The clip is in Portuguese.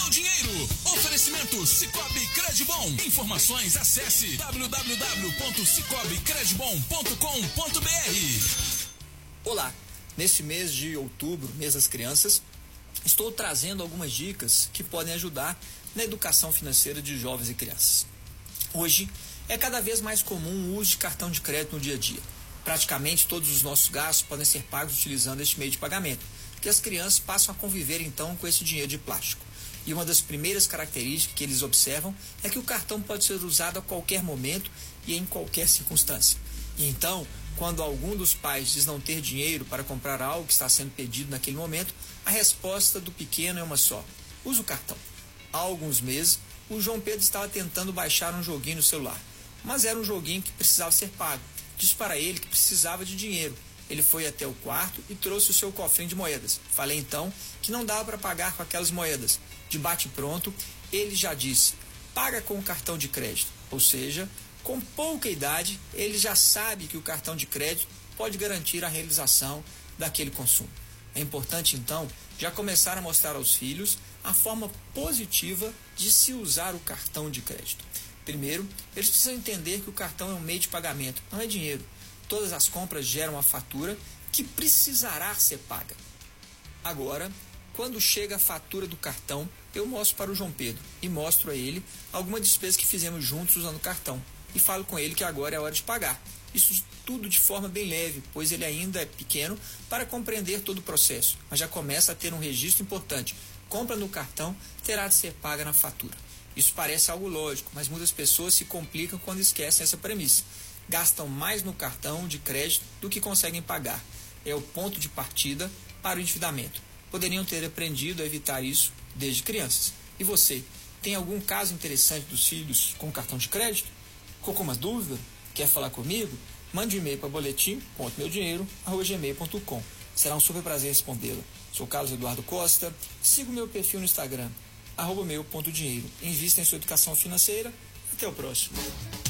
meu dinheiro. Oferecimento Cicobi Credibom. Informações acesse www.cicobicredibom.com.br. Olá, neste mês de outubro, mês das crianças, estou trazendo algumas dicas que podem ajudar na educação financeira de jovens e crianças. Hoje, é cada vez mais comum o uso de cartão de crédito no dia a dia. Praticamente todos os nossos gastos podem ser pagos utilizando este meio de pagamento, porque as crianças passam a conviver então com esse dinheiro de plástico. E uma das primeiras características que eles observam é que o cartão pode ser usado a qualquer momento e em qualquer circunstância. E então, quando algum dos pais diz não ter dinheiro para comprar algo que está sendo pedido naquele momento, a resposta do pequeno é uma só: use o cartão. Há alguns meses, o João Pedro estava tentando baixar um joguinho no celular, mas era um joguinho que precisava ser pago. Disse para ele que precisava de dinheiro. Ele foi até o quarto e trouxe o seu cofrinho de moedas. Falei então que não dava para pagar com aquelas moedas. De bate-pronto, ele já disse: paga com o cartão de crédito. Ou seja, com pouca idade, ele já sabe que o cartão de crédito pode garantir a realização daquele consumo. É importante, então, já começar a mostrar aos filhos a forma positiva de se usar o cartão de crédito. Primeiro, eles precisam entender que o cartão é um meio de pagamento, não é dinheiro. Todas as compras geram uma fatura que precisará ser paga. Agora, quando chega a fatura do cartão, eu mostro para o João Pedro e mostro a ele alguma despesa que fizemos juntos usando o cartão. E falo com ele que agora é a hora de pagar. Isso tudo de forma bem leve, pois ele ainda é pequeno para compreender todo o processo, mas já começa a ter um registro importante. Compra no cartão terá de ser paga na fatura. Isso parece algo lógico, mas muitas pessoas se complicam quando esquecem essa premissa. Gastam mais no cartão de crédito do que conseguem pagar. É o ponto de partida para o endividamento. Poderiam ter aprendido a evitar isso desde crianças. E você, tem algum caso interessante dos filhos com cartão de crédito? Ficou com uma dúvida? Quer falar comigo? Mande um e-mail para boletim.meudinheiro@gmail.com. Será um super prazer respondê-la. Sou Carlos Eduardo Costa. Siga o meu perfil no Instagram, @meu.dinheiro. Invista em sua educação financeira. Até o próximo.